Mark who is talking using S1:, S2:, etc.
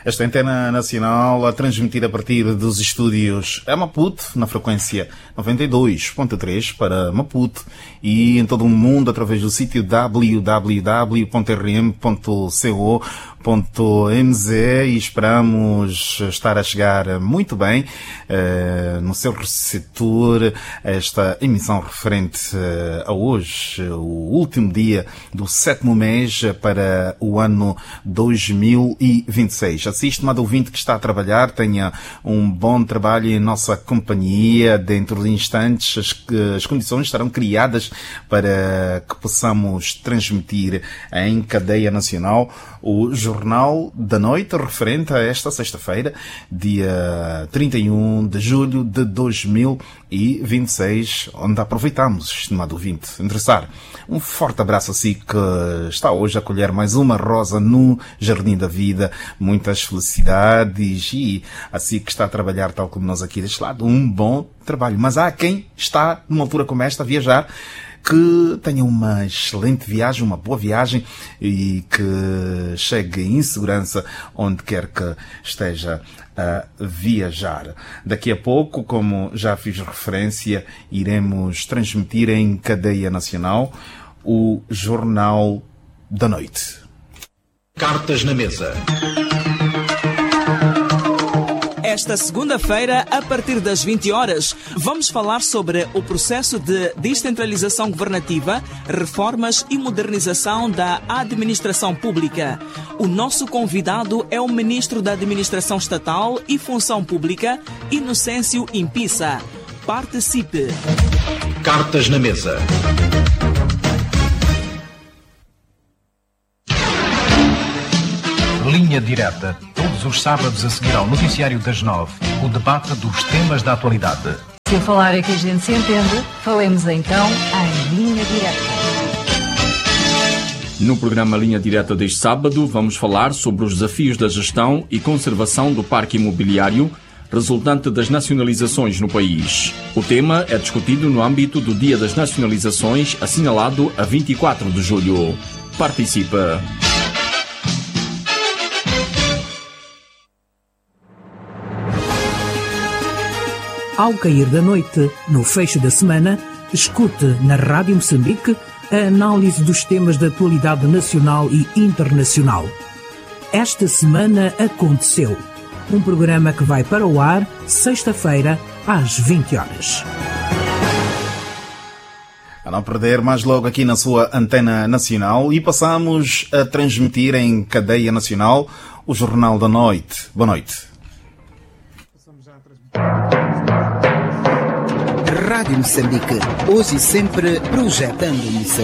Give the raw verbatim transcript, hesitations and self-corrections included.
S1: Esta antena nacional a transmitir a partir dos estúdios a Maputo, na frequência noventa e dois ponto três para Maputo e em todo o mundo através do sítio w w w ponto r m ponto co ponto m z e esperamos estar a chegar muito bem uh, no seu receptor esta emissão referente uh, a hoje, o último dia do sétimo mês para o ano dois mil e vinte e seis. Assiste, amado ouvinte que está a trabalhar, tenha um bom trabalho em nossa companhia. Dentro de instantes as, as condições estarão criadas para que possamos transmitir em cadeia nacional o Jornal da Noite, referente a esta sexta-feira, dia trinta e um de julho de dois mil e vinte e seis, onde aproveitamos, estimado ouvinte, interessar. Um forte abraço a si que está hoje a colher mais uma rosa no Jardim da Vida. Muitas felicidades e a si que está a trabalhar tal como nós aqui deste lado, um bom trabalho. Mas há quem está numa altura como esta a viajar, que tenha uma excelente viagem, uma boa viagem e que chegue em segurança onde quer que esteja a viajar. Daqui a pouco, como já fiz referência, iremos transmitir em cadeia nacional o Jornal da Noite.
S2: Cartas na mesa.
S3: Esta segunda-feira, a partir das vinte horas, vamos falar sobre o processo de descentralização governativa, reformas e modernização da administração pública. O nosso convidado é o Ministro da Administração Estatal e Função Pública, Inocêncio Impissa. Participe!
S2: Cartas na mesa. Linha Direta. Todos os sábados a seguir ao noticiário das nove. O debate dos temas da atualidade.
S4: Se eu falar é que a gente se entende, falemos então em Linha Direta.
S5: No programa Linha Direta deste sábado, vamos falar sobre os desafios da gestão e conservação do parque imobiliário resultante das nacionalizações no país. O tema é discutido no âmbito do Dia das Nacionalizações, assinalado a vinte e quatro de julho. Participa!
S6: Ao cair da noite, no fecho da semana, escute na Rádio Moçambique a análise dos temas da atualidade nacional e internacional. Esta semana aconteceu. Um programa que vai para o ar sexta-feira às vinte horas.
S1: A não perder, mais logo aqui na sua antena nacional, e passamos a transmitir em cadeia nacional o Jornal da Noite. Boa noite.
S7: Rádio Moçambique, hoje e sempre projetando Moçambique.